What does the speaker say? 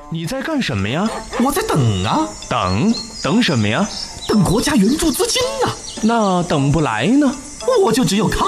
你在干什么呀？ 我在等啊。 等什么呀？ 等国家援助资金啊。 那等不来呢？ 我就只有看